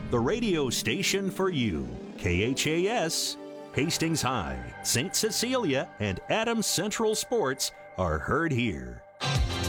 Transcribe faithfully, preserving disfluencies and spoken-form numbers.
the radio station for you. K H A S, Hastings High, Saint Cecilia, and Adams Central Sports are heard here.